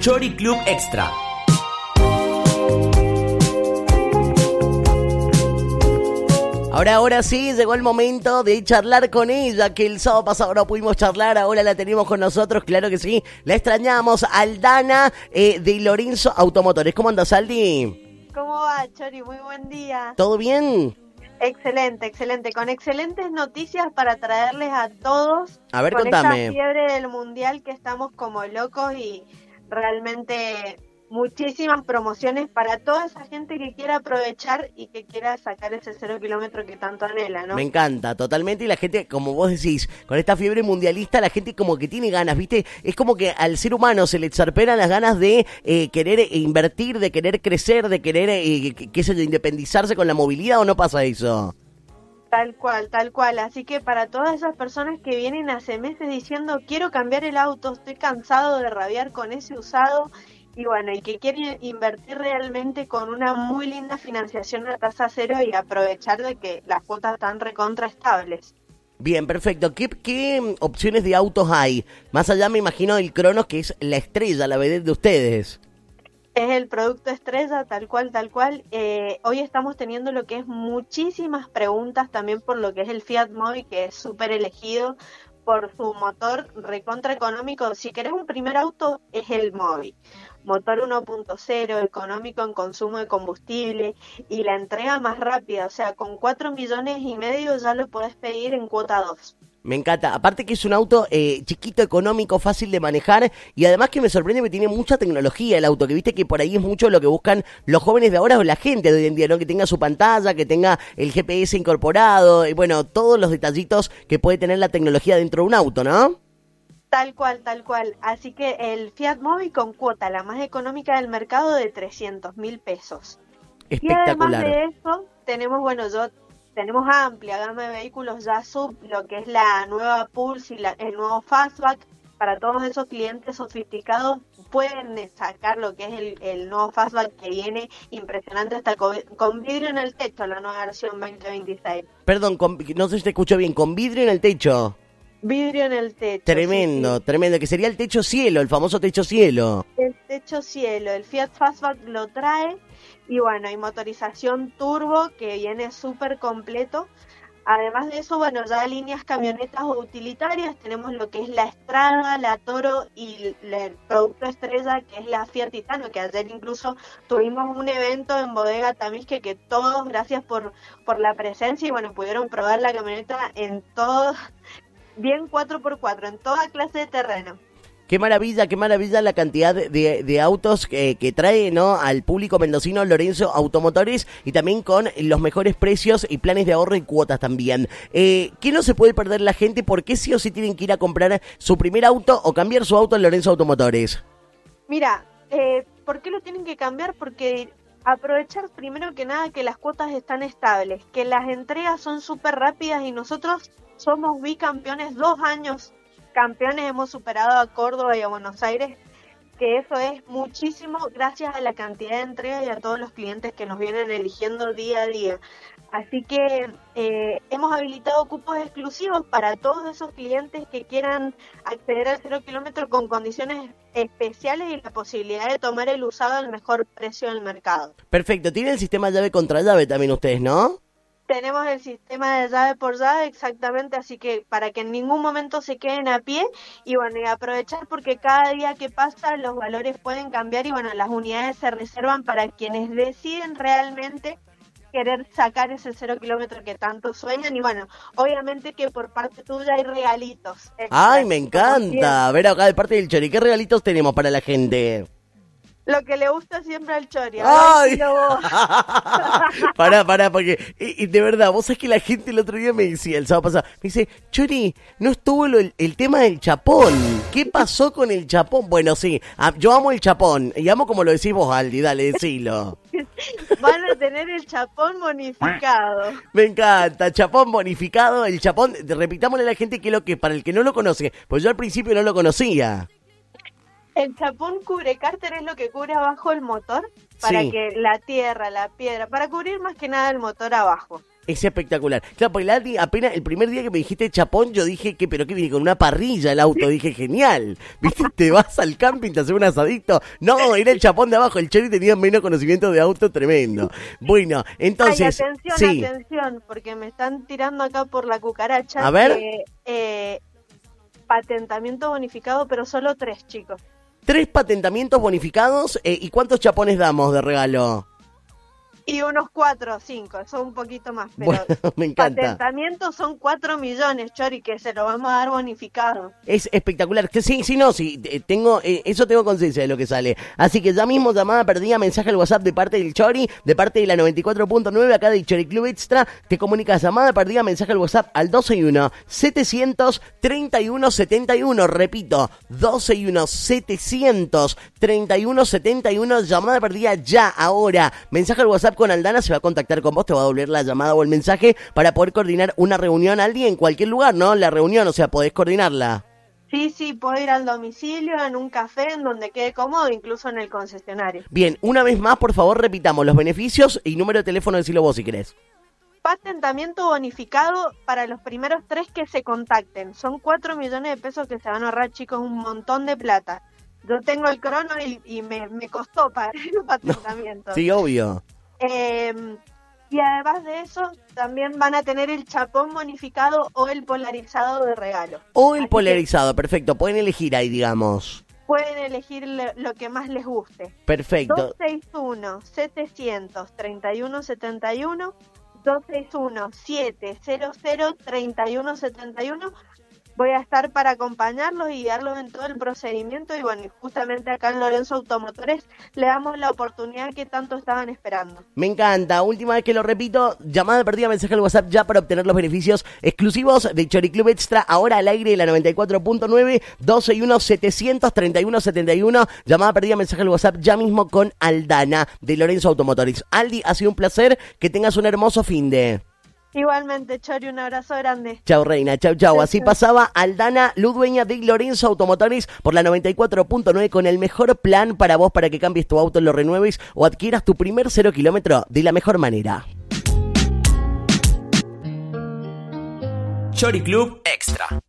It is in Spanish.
Chori Club Extra. Ahora sí, llegó el momento de charlar con ella, que el sábado pasado no pudimos charlar, ahora la tenemos con nosotros, claro que sí, la extrañamos, Aldana de Lorenzo Automotores. ¿Cómo andas, Aldi? ¿Cómo va, Chori? Muy buen día. ¿Todo bien? Excelente, con excelentes noticias para traerles a todos. A ver, con contame. Esta fiebre del mundial que estamos como locos y realmente muchísimas promociones para toda esa gente que quiera aprovechar y que quiera sacar ese 0 kilómetro que tanto anhela, ¿no? Me encanta, totalmente, y la gente, como vos decís, con esta fiebre mundialista, la gente como que tiene ganas, ¿viste? Es como que al ser humano se le zarperan las ganas de querer invertir, de querer crecer, de querer, qué sé yo, independizarse con la movilidad, ¿o no pasa eso? Tal cual. Así que para todas esas personas que vienen hace meses diciendo quiero cambiar el auto, estoy cansado de rabiar con ese usado, y bueno, y que quieren invertir realmente con una muy linda financiación a tasa cero y aprovechar de que las cuotas están recontraestables. Bien, perfecto. ¿Qué opciones de autos hay? Más allá me imagino del Cronos, que es la estrella, la vedette de ustedes. Es el producto estrella, tal cual. Hoy estamos teniendo lo que es muchísimas preguntas también por lo que es el Fiat Mobi, que es súper elegido por su motor recontra económico. Si querés un primer auto, es el Mobi. Motor 1.0, económico en consumo de combustible y la entrega más rápida. O sea, con 4,5 millones ya lo podés pedir en cuota 2. Me encanta, aparte que es un auto chiquito, económico, fácil de manejar, y además que me sorprende que tiene mucha tecnología el auto, que viste que por ahí es mucho lo que buscan los jóvenes de ahora o la gente de hoy en día, ¿no? Que tenga su pantalla, que tenga el GPS incorporado, y bueno, todos los detallitos que puede tener la tecnología dentro de un auto, ¿no? Tal cual. Así que el Fiat Mobi con cuota, la más económica del mercado, de 300.000 pesos. Espectacular. Y además de eso, tenemos amplia gama de vehículos ya sub, lo que es la nueva Pulse y el nuevo Fastback. Para todos esos clientes sofisticados pueden sacar lo que es el nuevo Fastback, que viene impresionante, hasta con vidrio en el techo, la nueva versión 2026. Perdón, no sé si te escucho bien, con vidrio en el techo. Vidrio en el techo. Tremendo, sí. Tremendo, que sería el techo cielo, el famoso techo cielo. El techo cielo, el Fiat Fastback lo trae, y bueno, hay motorización turbo que viene súper completo. Además de eso, bueno, ya líneas camionetas o utilitarias, tenemos lo que es la Strada, la Toro y el producto estrella, que es la Fiat Titano, que ayer incluso tuvimos un evento en Bodega Tamisque, que todos, gracias por la presencia, y bueno, pudieron probar la camioneta en todo, bien 4x4, en toda clase de terreno. Qué maravilla la cantidad de autos que trae, ¿no?, al público mendocino Lorenzo Automotores, y también con los mejores precios y planes de ahorro y cuotas también. ¿Qué no se puede perder la gente? ¿Por qué sí o sí tienen que ir a comprar su primer auto o cambiar su auto en Lorenzo Automotores? Mira, ¿por qué lo tienen que cambiar? Porque aprovechar primero que nada que las cuotas están estables, que las entregas son súper rápidas, y nosotros somos bicampeones, 2 años campeones, hemos superado a Córdoba y a Buenos Aires, que eso es muchísimo gracias a la cantidad de entregas y a todos los clientes que nos vienen eligiendo día a día. Así que hemos habilitado cupos exclusivos para todos esos clientes que quieran acceder al 0 kilómetro con condiciones especiales y la posibilidad de tomar el usado al mejor precio del mercado. Perfecto, tienen el sistema llave contra llave también ustedes, ¿no? Tenemos el sistema de llave por llave, exactamente, así que para que en ningún momento se queden a pie, y bueno, y aprovechar porque cada día que pasa los valores pueden cambiar, y bueno, las unidades se reservan para quienes deciden realmente querer sacar ese 0 kilómetro que tanto sueñan, y bueno, obviamente que por parte tuya hay regalitos. ¡Ay, me encanta! A ver, acá de parte del Chori, ¿qué regalitos tenemos para la gente? Lo que le gusta siempre al Chori. ¡Ay! Pará, porque de verdad, vos sabés que la gente el otro día me decía, el sábado pasado, me dice, Chori, no estuvo el tema del chapón. ¿Qué pasó con el chapón? Bueno, sí, yo amo el chapón, y amo como lo decís vos, Aldi, dale, decilo. Van a tener el chapón bonificado. Me encanta, chapón bonificado, el chapón, repitámosle a la gente que es lo que, para el que no lo conoce, pues yo al principio no lo conocía. El chapón cubre cárter, es lo que cubre abajo el motor, para Sí. que la tierra, la piedra, para cubrir más que nada el motor abajo. Es espectacular. Claro, porque Aldi, apenas el primer día que me dijiste chapón, yo dije que, pero que viene con una parrilla el auto. Dije, genial. ¿Viste? Te vas al camping, te haces un asadito. No, era el chapón de abajo. El Chori tenía menos conocimiento de auto, tremendo. Bueno, entonces. Ay, atención, sí. atención, porque me están tirando acá por la cucaracha. A ver. Patentamiento bonificado, pero solo 3, chicos. 3 patentamientos bonificados. ¿Y cuántos chapones damos de regalo? Y unos 4 o 5, son un poquito más, pero bueno, me encanta. Patentamientos son 4 millones, Chori, que se lo vamos a dar bonificado. Es espectacular. Sí, tengo, eso tengo conciencia de lo que sale. Así que ya mismo, llamada perdida, mensaje al WhatsApp de parte del Chori, de parte de la 94.9, acá de Chori Club Extra, te comunicas llamada perdida, mensaje al WhatsApp al 261-731-71, repito, 261-731-71, llamada perdida ya, ahora, mensaje al WhatsApp con Aldana, se va a contactar con vos, te va a devolver la llamada o el mensaje para poder coordinar una reunión al día en cualquier lugar, ¿no? La reunión, o sea, podés coordinarla. Sí, puedo ir al domicilio, en un café, en donde quede cómodo, incluso en el concesionario. Bien, una vez más, por favor, repitamos los beneficios y número de teléfono, decilo vos si querés. Patentamiento bonificado para los primeros 3 que se contacten. Son 4 millones de pesos que se van a ahorrar, chicos, un montón de plata. Yo tengo el crono y me costó pagar el patentamiento. Sí, obvio. Y además de eso, también van a tener el chapón bonificado o el polarizado de regalo. O el polarizado, perfecto. Pueden elegir ahí, digamos. Pueden elegir lo que más les guste. Perfecto. 261-700-3171, 261-700-3171. Voy a estar para acompañarlos y guiarlos en todo el procedimiento y bueno, justamente acá en Lorenzo Automotores le damos la oportunidad que tanto estaban esperando. Me encanta, última vez que lo repito, llamada perdida, mensaje al WhatsApp ya para obtener los beneficios exclusivos de Chori Club Extra, ahora al aire de la 94.9, 261-731-71, llamada perdida, mensaje al WhatsApp ya mismo con Aldana de Lorenzo Automotores. Aldi, ha sido un placer, que tengas un hermoso finde. Igualmente, Chori, un abrazo grande. Chau, reina, chau. Así pasaba Aldana, dueña de Lorenzo Automotores por la 94.9 con el mejor plan para vos, para que cambies tu auto, lo renueves o adquieras tu primer 0 kilómetro de la mejor manera. Chori Club Extra.